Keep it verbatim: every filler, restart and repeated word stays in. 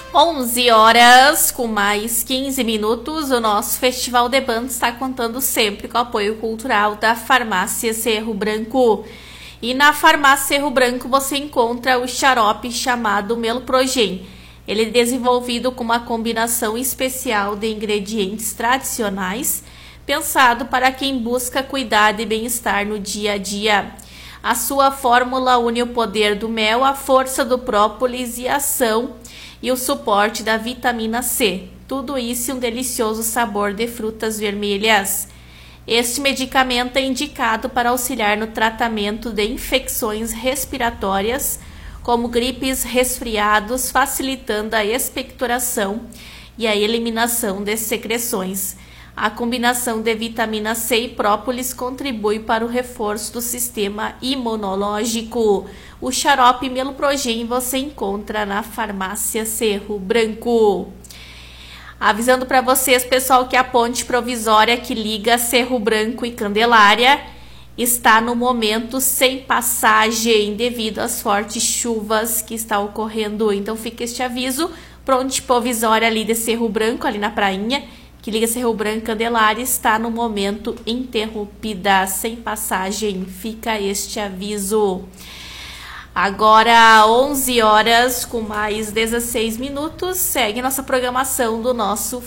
onze horas com mais quinze minutos, o nosso Festival de Bandas está contando sempre com o apoio cultural da Farmácia Cerro Branco. E na Farmácia Cerro Branco você encontra o xarope chamado Meloprogen. Ele é desenvolvido com uma combinação especial de ingredientes tradicionais, pensado para quem busca cuidado e bem-estar no dia a dia. A sua fórmula une o poder do mel, a força do própolis e a ação e o suporte da vitamina C. Tudo isso e um delicioso sabor de frutas vermelhas. Este medicamento é indicado para auxiliar no tratamento de infecções respiratórias, como gripes, resfriados, facilitando a expectoração e a eliminação de secreções. A combinação de vitamina C e própolis contribui para o reforço do sistema imunológico. O xarope Meloprogen você encontra na Farmácia Cerro Branco. Avisando para vocês, pessoal, que a ponte provisória que liga Cerro Branco e Candelária está no momento sem passagem devido às fortes chuvas que está ocorrendo. Então fica este aviso, ponte provisória ali de Cerro Branco, ali na prainha, que liga Cerro Branco e Candelária, está no momento interrompida, sem passagem. Fica este aviso. Agora, onze horas com mais dezesseis minutos, segue nossa programação do nosso